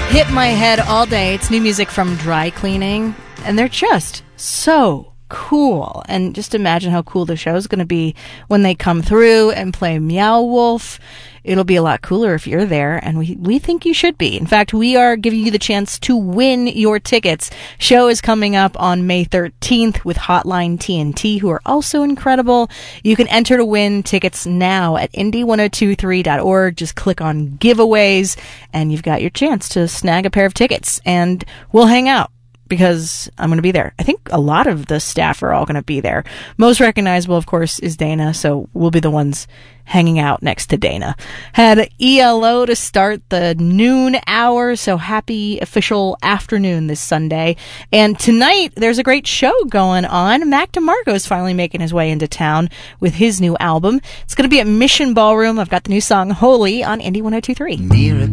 Hit my head all day. It's new music from Dry Cleaning, and they're just so cool. And just imagine how cool the show is going to be when they come through and play Meow Wolf. It'll be a lot cooler if you're there, and we think you should be. In fact, we are giving you the chance to win your tickets. Show is coming up on May 13th with Hotline TNT, who are also incredible. You can enter to win tickets now at indie1023.org. Just click on giveaways, and you've got your chance to snag a pair of tickets, and we'll hang out, because I'm going to be there. I think a lot of the staff are all going to be there. Most recognizable, of course, is Dana, so we'll be the ones hanging out next to Dana. Had ELO to start the noon hour, so happy official afternoon this Sunday. And tonight, there's a great show going on. Mac DeMarco is finally making his way into town with his new album. It's going to be at Mission Ballroom. I've got the new song, Holy, on Indie 102.3.